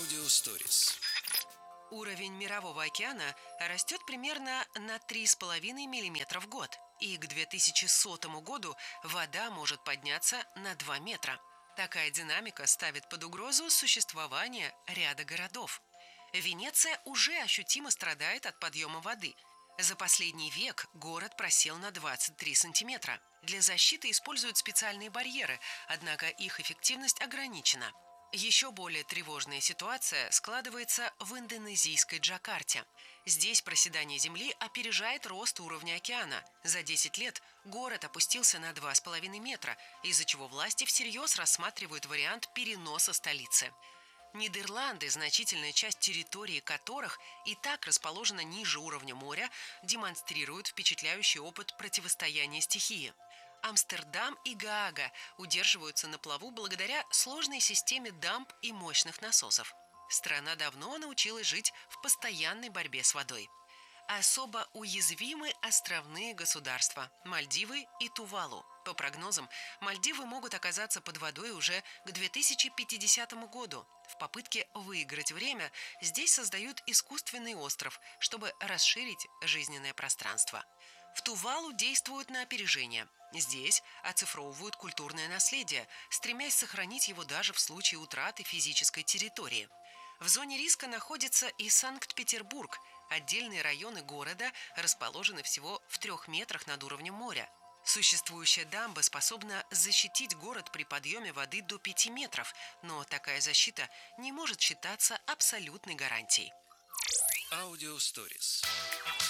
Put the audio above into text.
Аудиосторис. Уровень Мирового океана растет примерно на 3,5 мм в год, и к 2100 году вода может подняться на 2 метра. Такая динамика ставит под угрозу существование ряда городов. Венеция уже ощутимо страдает от подъема воды. За последний век город просел на 23 сантиметра. Для защиты используют специальные барьеры, однако их эффективность ограничена. Еще более тревожная ситуация складывается в индонезийской Джакарте. Здесь проседание земли опережает рост уровня океана. За 10 лет город опустился на 2,5 метра, из-за чего власти всерьез рассматривают вариант переноса столицы. Нидерланды, значительная часть территории которых и так расположена ниже уровня моря, демонстрируют впечатляющий опыт противостояния стихии. Амстердам и Гаага удерживаются на плаву благодаря сложной системе дамб и мощных насосов. Страна давно научилась жить в постоянной борьбе с водой. Особо уязвимы островные государства – Мальдивы и Тувалу. По прогнозам, Мальдивы могут оказаться под водой уже к 2050 году. В попытке выиграть время здесь создают искусственный остров, чтобы расширить жизненное пространство. В Тувалу действуют на опережение. Здесь оцифровывают культурное наследие, стремясь сохранить его даже в случае утраты физической территории. В зоне риска находится и Санкт-Петербург. Отдельные районы города расположены всего в 3 метрах над уровнем моря. Существующая дамба способна защитить город при подъеме воды до 5 метров, но такая защита не может считаться абсолютной гарантией. Аудиосторис.